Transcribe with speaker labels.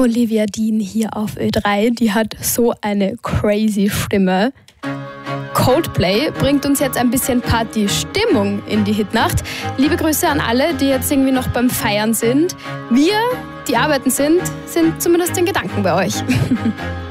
Speaker 1: Olivia Dean hier auf Ö3. Die hat so eine crazy Stimme. Coldplay bringt uns jetzt ein bisschen Party-Stimmung in die Hitnacht. Liebe Grüße an alle, die jetzt irgendwie noch beim Feiern sind. Wir, die arbeiten sind zumindest in Gedanken bei euch.